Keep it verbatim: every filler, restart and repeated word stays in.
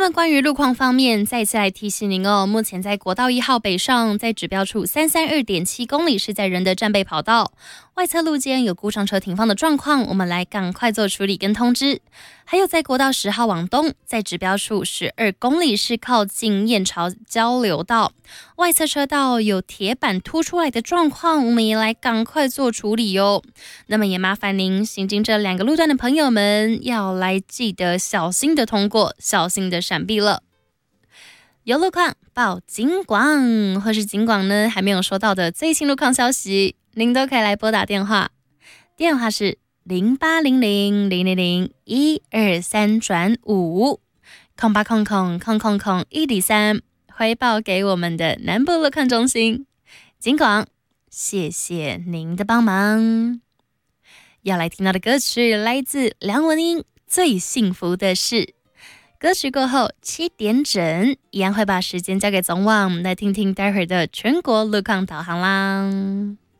那么关于路况方面，再次来提醒您哦，目前在国道一号北上，在指标处三三二点七公里是在仁德战备跑道，外侧路肩有故障车停放的状况，我们来赶快做处理跟通知。还有在国道十号往东，在指标处十二公里是靠近燕巢交流道，外侧车道有铁板凸出来的状况，我们也来赶快做处理哦。那么也麻烦您行经这两个路段的朋友们，要来记得小心的通过，小心的闪避了。有路况报警广，或是警广呢还没有收到的最新路况消息，您都可以来拨打电话，电话是零八零零零零零一二三转五空八空空空空空一里三，回报给我们的南部路况中心。警广，谢谢您的帮忙。要来听到的歌曲来自梁文音，《最幸福的事》。歌曲过后七点整，一样会把时间交给总网，来听听待会儿的全国路况导航啦。